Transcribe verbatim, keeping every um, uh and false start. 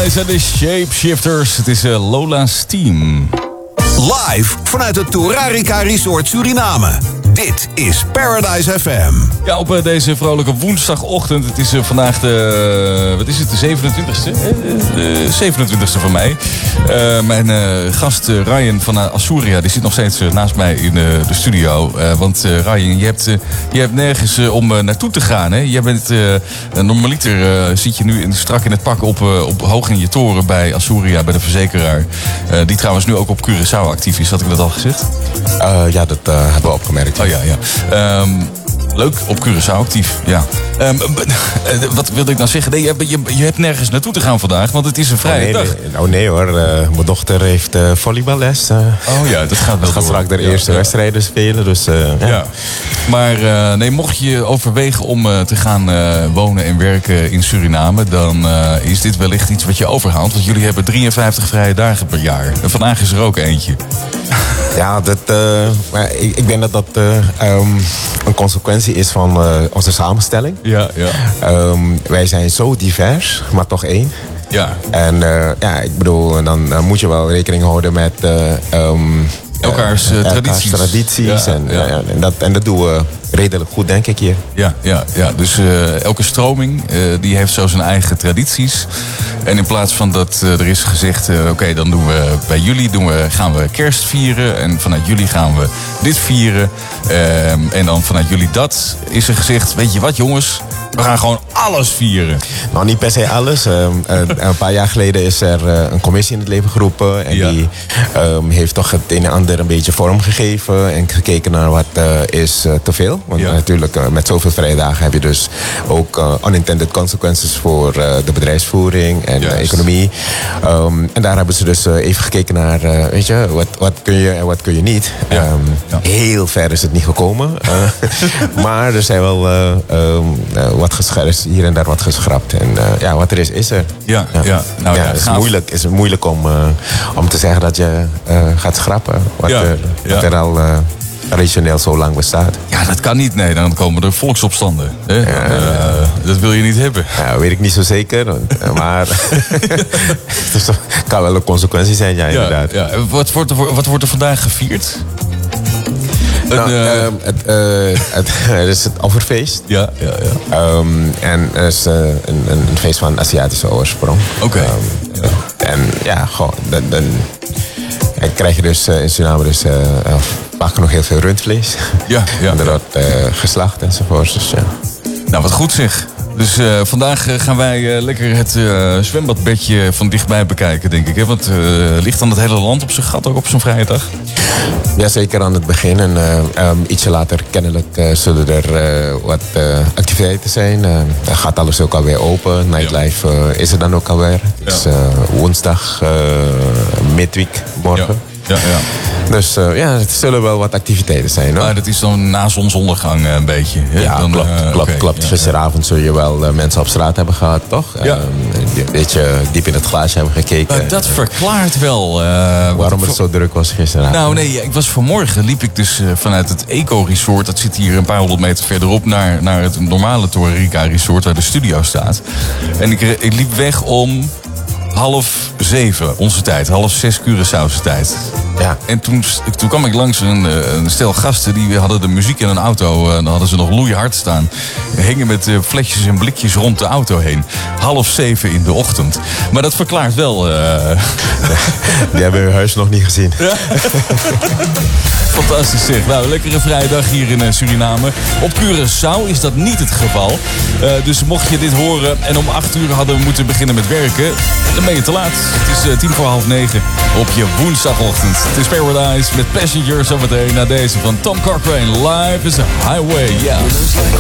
Paradise en de Shapeshifters. Het is uh, Lola's Team. Live vanuit het Torarica Resort Suriname. Dit is Paradise F M. Ja, op uh, deze vrolijke woensdagochtend. Het is uh, vandaag de... Uh, wat is het? De zevenentwintigste? Uh, de zevenentwintigste van mei. Uh, mijn uh, gast uh, Ryan van uh, Azuria, die zit nog steeds uh, naast mij in uh, de studio. Uh, want uh, Ryan, je hebt, uh, je hebt nergens uh, om uh, naartoe te gaan. Hè? Jij bent uh, normaliter uh, zit je nu in, strak in het pak op, uh, op hoog in je toren bij Azuria, bij de verzekeraar. Uh, die trouwens nu ook op Curaçao actief is. Had ik dat al gezegd? Uh, ja, dat uh, hebben we opgemerkt. Oh ja, ja. Um, leuk, op Curaçao actief, ja. Um, wat wilde ik nou zeggen? Nee, je, je, je hebt nergens naartoe te gaan vandaag, want het is een vrije oh, nee, dag. Nee, oh nee hoor, uh, mijn dochter heeft uh, volleyballes. Uh, oh ja, dat gaat wel. Ze gaat straks de ja, eerste ja. wedstrijden spelen, dus uh, ja. ja. Maar uh, nee, mocht je overwegen om uh, te gaan uh, wonen en werken in Suriname, dan uh, is dit wellicht iets wat je overhaalt. Want jullie hebben drieënvijftig vrije dagen per jaar. En vandaag is er ook eentje. Ja, dat, uh, maar ik, ik denk dat dat uh, um, een consequentie is van uh, onze samenstelling. Ja, ja. Um, wij zijn zo divers, maar toch één. Ja. En uh, ja, ik bedoel, dan uh, moet je wel rekening houden met uh, um, elkaars uh, tradities. Elkaars tradities. Ja, en, ja. Uh, en, dat, en dat doen we redelijk goed, denk ik hier. Ja, ja, ja. Dus uh, elke stroming uh, die heeft zo zijn eigen tradities. En in plaats van dat uh, er is gezegd, uh, oké, okay, dan doen we bij jullie doen we, gaan we kerst vieren. En vanuit jullie gaan we dit vieren. Uh, en dan vanuit jullie dat is er gezegd, weet je wat jongens, we gaan gewoon alles vieren. Nou, niet per se alles. Uh, uh, een paar jaar geleden is er uh, een commissie in het leven geroepen. En ja. die um, heeft toch het een en ander een beetje vorm gegeven. En gekeken naar wat uh, is uh, te veel. Want ja. natuurlijk uh, met zoveel vrije dagen heb je dus ook uh, unintended consequences voor uh, de bedrijfsvoering en de economie. Um, en daar hebben ze dus uh, even gekeken naar, uh, weet je, wat, wat kun je en wat kun je niet. Ja. Um, ja. Heel ver is het niet gekomen. Uh, maar er zijn wel uh, um, uh, wat geschrapt, hier en daar wat geschrapt. En uh, ja, wat er is, is er. Ja, ja. ja. Nou, ja, ja het is moeilijk, is moeilijk om, uh, om te zeggen dat je uh, gaat schrappen. Wat, ja. er, wat ja. er al uh, traditioneel zo lang bestaat. Ja, dat kan niet. Nee, dan komen er volksopstanden. Hè? Ja, uh, ja. Dat wil je niet hebben. Ja, weet ik niet zo zeker. Maar het kan wel een consequentie zijn, ja, inderdaad. Ja, ja. Wat, wordt er, wat wordt er vandaag gevierd? Nou, uh, uh, het, uh, het, het is het offerfeest. Ja, ja, ja. Um, en het is uh, een, een feest van Aziatische oorsprong. Oké. Okay. Um, ja. En ja, gewoon, dan, dan krijg je dus uh, in Suriname dus uh, vaak nog heel veel rundvlees. Ja, ja. En er wordt uh, geslacht enzovoort. Dus, ja. Nou, wat goed zeg. Dus uh, vandaag uh, gaan wij uh, lekker het uh, zwembadbedje van dichtbij bekijken, denk ik. Hè? Want uh, ligt dan het hele land op zijn gat ook op zo'n vrije dag? Ja, zeker aan het begin. En uh, um, ietsje later kennelijk uh, zullen er uh, wat uh, activiteiten zijn. Uh, dan gaat alles ook alweer open. Nightlife uh, is er dan ook alweer. Het is uh, woensdag, uh, midweek, morgen. Ja. Ja, ja. Dus uh, ja, het zullen wel wat activiteiten zijn, hoor. Maar dat is dan na zonsondergang uh, een beetje. Hè? Ja, dan, klopt. Uh, klopt, okay. klopt. Ja, Gisteravond zul je wel uh, mensen op straat hebben gehad, toch? Ja. Uh, een beetje diep in het glaasje hebben gekeken. Maar dat verklaart wel... Uh, waarom het zo druk was gisteravond. Nou nee, ik was vanmorgen, liep ik dus uh, vanuit het Eco-resort. Dat zit hier een paar honderd meter verderop naar, naar het normale Torarica Resort, waar de studio staat. En ik, ik liep weg om... half zeven, onze tijd. Half zes Curaçaose tijd. Ja. En toen, toen kwam ik langs een, een stel gasten. Die hadden de muziek in een auto. Dan hadden ze nog loeihard staan. Hingen met flesjes en blikjes rond de auto heen. Half zeven in de ochtend. Maar dat verklaart wel... Uh... Die hebben hun huis nog niet gezien. Ja. Fantastisch zeg. Nou, lekkere vrije dag hier in Suriname. Op Curaçao is dat niet het geval. Uh, dus mocht je dit horen en om acht uur hadden we moeten beginnen met werken... dan ben je te laat. Het is uh, tien voor half negen op je woensdagochtend. Het is Paradise met Passenger zometeen naar deze van Tom Cochrane. Live is a Highway, ja. Yeah.